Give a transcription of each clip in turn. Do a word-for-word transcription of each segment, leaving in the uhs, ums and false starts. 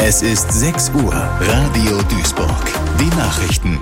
Es ist sechs Uhr. Radio Duisburg. Die Nachrichten.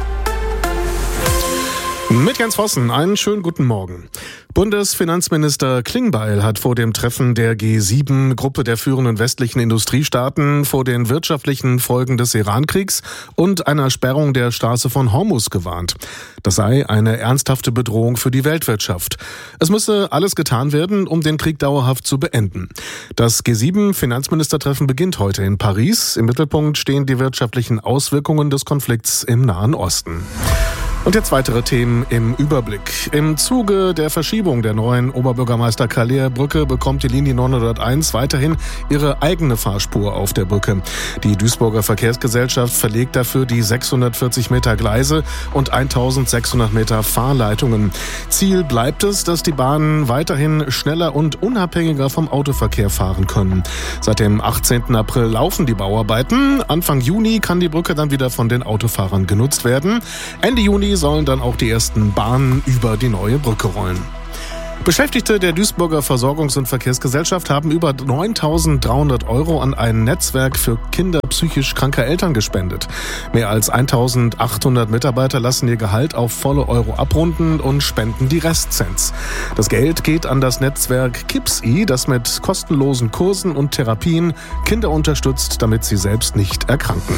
Mit Jens Vossen, einen schönen guten Morgen. Bundesfinanzminister Klingbeil hat vor dem Treffen der G sieben, Gruppe der führenden westlichen Industriestaaten, vor den wirtschaftlichen Folgen des Iran-Kriegs und einer Sperrung der Straße von Hormuz gewarnt. Das sei eine ernsthafte Bedrohung für die Weltwirtschaft. Es müsse alles getan werden, um den Krieg dauerhaft zu beenden. Das G sieben Finanzministertreffen beginnt heute in Paris. Im Mittelpunkt stehen die wirtschaftlichen Auswirkungen des Konflikts im Nahen Osten. Und jetzt weitere Themen im Überblick. Im Zuge der Verschiebung der neuen Oberbürgermeister-Kalea-Brücke bekommt die Linie neunhunderteins weiterhin ihre eigene Fahrspur auf der Brücke. Die Duisburger Verkehrsgesellschaft verlegt dafür die sechshundertvierzig Meter Gleise und eintausendsechshundert Meter Fahrleitungen. Ziel bleibt es, dass die Bahnen weiterhin schneller und unabhängiger vom Autoverkehr fahren können. Seit dem achtzehnten April laufen die Bauarbeiten. Anfang Juni kann die Brücke dann wieder von den Autofahrern genutzt werden. Ende Juni sollen dann auch die ersten Bahnen über die neue Brücke rollen. Beschäftigte der Duisburger Versorgungs- und Verkehrsgesellschaft haben über neuntausenddreihundert Euro an ein Netzwerk für Kinder psychisch kranker Eltern gespendet. Mehr als eintausendachthundert Mitarbeiter lassen ihr Gehalt auf volle Euro abrunden und spenden die Restcents. Das Geld geht an das Netzwerk KIPSI, das mit kostenlosen Kursen und Therapien Kinder unterstützt, damit sie selbst nicht erkranken.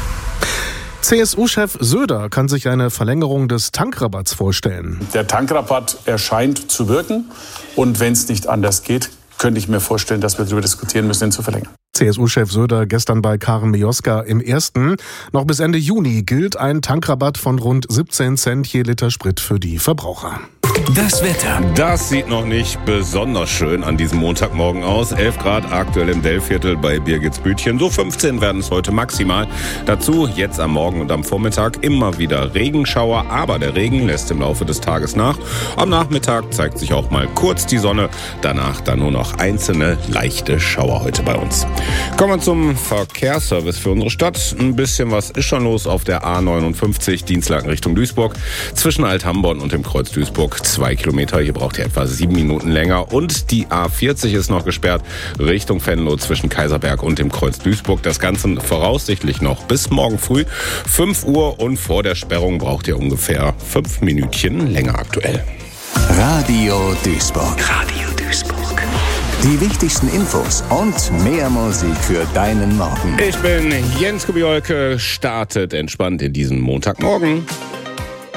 C S U-Chef Söder kann sich eine Verlängerung des Tankrabatts vorstellen. Der Tankrabatt erscheint zu wirken und wenn es nicht anders geht, könnte ich mir vorstellen, dass wir darüber diskutieren müssen, ihn zu verlängern. C S U-Chef Söder gestern bei Karen Mioska im Ersten. Noch bis Ende Juni gilt ein Tankrabatt von rund siebzehn Cent je Liter Sprit für die Verbraucher. Das Wetter. Das sieht noch nicht besonders schön an diesem Montagmorgen aus. elf Grad aktuell im Dellviertel bei Birgitsbütchen. So fünfzehn werden es heute maximal. Dazu jetzt am Morgen und am Vormittag immer wieder Regenschauer. Aber der Regen lässt im Laufe des Tages nach. Am Nachmittag zeigt sich auch mal kurz die Sonne. Danach dann nur noch einzelne leichte Schauer heute bei uns. Kommen wir zum Verkehrsservice für unsere Stadt. Ein bisschen was ist schon los auf der A neunundfünfzig Dienstlaken Richtung Duisburg. Zwischen Althamborn und dem Kreuz Duisburg. Zwei Kilometer, hier braucht ihr etwa sieben Minuten länger. Und die A vierzig ist noch gesperrt, Richtung Venlo zwischen Kaiserberg und dem Kreuz Duisburg. Das Ganze voraussichtlich noch bis morgen früh, fünf Uhr. Und vor der Sperrung braucht ihr ungefähr fünf Minütchen länger aktuell. Radio Duisburg. Radio Duisburg. Die wichtigsten Infos und mehr Musik für deinen Morgen. Ich bin Jens Kubiolke, startet entspannt in diesen Montagmorgen.